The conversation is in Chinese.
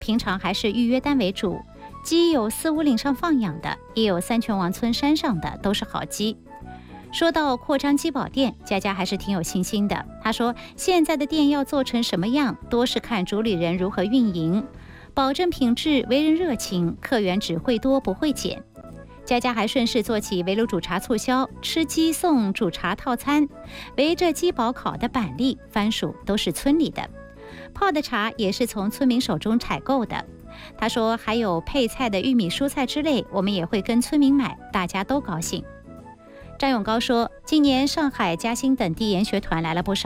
平常还是预约单为主。鸡有四五岭上放养的，也有三泉王村山上的，都是好鸡。说到扩张鸡宝店，佳佳还是挺有信心的。她说，现在的店要做成什么样，多是看主理人如何运营，保证品质，为人热情，客源只会多不会减。佳佳还顺势做起围炉煮茶促销，吃鸡送煮茶套餐，围着鸡宝烤的板栗、番薯都是村里的，泡的茶也是从村民手中采购的。他说还有配菜的玉米、蔬菜之类，我们也会跟村民买，大家都高兴。张永高说，今年上海、嘉兴等地研学团来了不少。